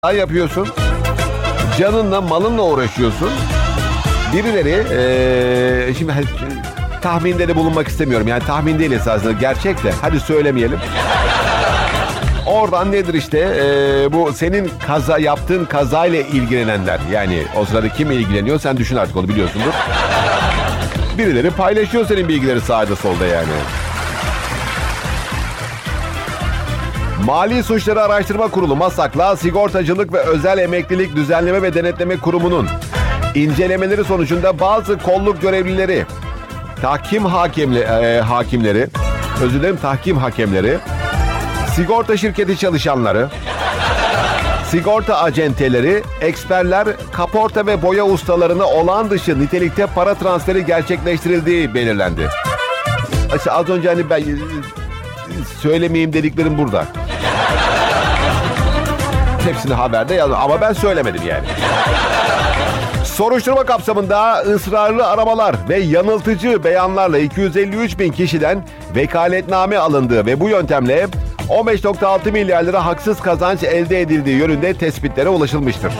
yapıyorsun. Canınla malınla uğraşıyorsun. Birileri şimdi tahminde de bulunmak istemiyorum. Yani tahmin değil esasında, gerçek de. Hadi söylemeyelim. Oradan nedir işte bu senin yaptığın kazayla ilgilenenler. Yani o sırada kim ilgileniyor sen düşün artık, onu biliyorsundur. Birileri paylaşıyor senin bilgileri sağda solda yani. Mali Suçları Araştırma Kurulu MASAK'la Sigortacılık ve Özel Emeklilik Düzenleme ve Denetleme Kurumu'nun incelemeleri sonucunda bazı kolluk görevlileri, tahkim hakemleri, sigorta şirketi çalışanları, sigorta acenteleri, eksperler, kaporta ve boya ustalarına olağan dışı nitelikte para transferi gerçekleştirildiği belirlendi. İşte az önce hani ben söylemeyeyim dediklerim burada. Hepsini haberde yazdım ama ben söylemedim yani. Soruşturma kapsamında ısrarlı aramalar ve yanıltıcı beyanlarla 253 bin kişiden vekaletname alındığı ve bu yöntemle 15.6 milyar lira haksız kazanç elde edildiği yönünde tespitlere ulaşılmıştır.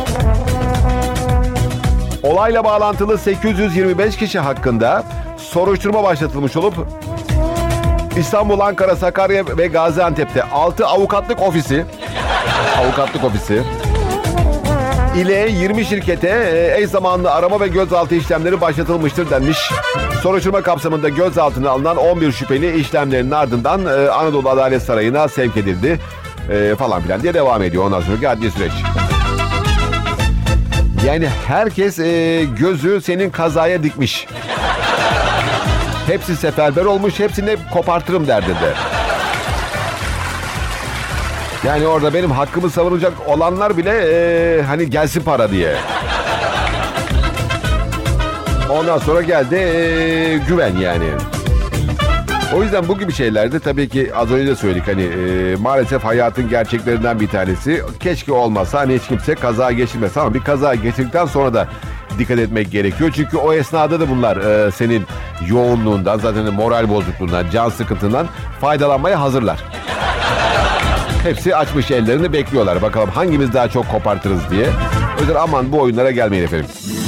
Olayla bağlantılı 825 kişi hakkında soruşturma başlatılmış olup İstanbul, Ankara, Sakarya ve Gaziantep'te 6 avukatlık ofisi ile 20 şirkete eş zamanlı arama ve gözaltı işlemleri başlatılmıştır denmiş. Soruşturma kapsamında gözaltına alınan 11 şüpheli işlemlerin ardından Anadolu Adalet Sarayı'na sevk edildi falan filan diye devam ediyor ondan sonraki adli süreç. Yani herkes gözü senin kazaya dikmiş. Hepsi seferber olmuş, hepsini kopartırım derdinde. Yani orada benim hakkımı savunacak olanlar bile hani gelsin para diye. Ondan sonra geldi güven yani. O yüzden bu gibi şeylerde tabii ki az önce de söyledik hani maalesef hayatın gerçeklerinden bir tanesi. Keşke olmasa hani hiç kimse kaza geçirmez ama bir kaza geçirdikten sonra da dikkat etmek gerekiyor. Çünkü o esnada da bunlar senin yoğunluğundan, zaten moral bozukluğundan, can sıkıntından faydalanmaya hazırlar. Hepsi açmış ellerini bekliyorlar. Bakalım hangimiz daha çok kopartırız diye. O yüzden aman bu oyunlara gelmeyin efendim.